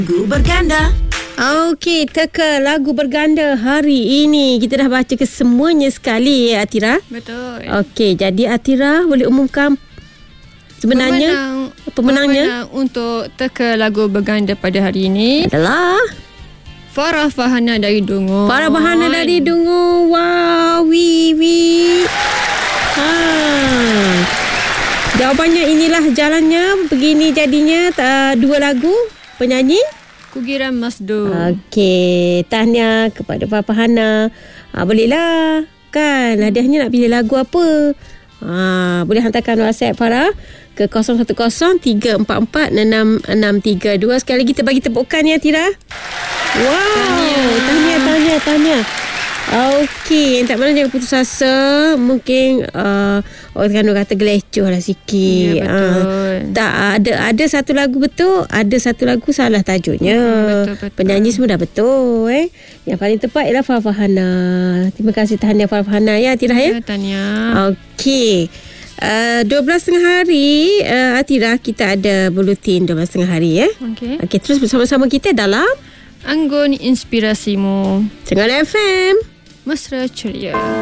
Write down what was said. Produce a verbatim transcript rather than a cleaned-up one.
Lagu berganda. Okey, teka lagu berganda hari ini. Kita dah baca ke semuanya sekali ya Atira? Betul. Okey, jadi Atira boleh umumkan sebenarnya Pemenang, pemenangnya pemenang untuk teka lagu berganda pada hari ini adalah Farah Fahana dari Dungun. Farah Fahana dari Dungun. Wow, wi wi. Ha. Jawapannya inilah jalannya, begini jadinya uh, dua lagu penyanyi Kugiran Masdu. Okey, tahniah kepada Farah Fahana. Ha, bolehlah kan, hadiahnya nak pilih lagu apa? Ha, boleh hantarkan WhatsApp Farah ke kosong satu kosong tiga empat empat enam enam tiga dua. Sekali lagi kita bagi tepukan ya Tira. Wow, tahniah tahniah tahniah. Okey, tak mana jangan putus asa. Mungkin uh, orang kan kata gelecoh lah sikit. Ya, betul. Uh, tak ada ada satu lagu betul, ada satu lagu salah tajuknya. Betul, betul. Penyanyi semua dah betul eh. Yang paling tepat ialah Farah Fahana. Terima kasih tahniah Farah Fahana ya Tira ya. Ya, tahniah. Okey. Uh, dua belas tengah hari uh, Atira, kita ada buletin dua belas tengah hari eh. Okey. Okey, terus bersama-sama kita dalam Anggun Inspirasimu. Tengah F M. Mesra Ceria.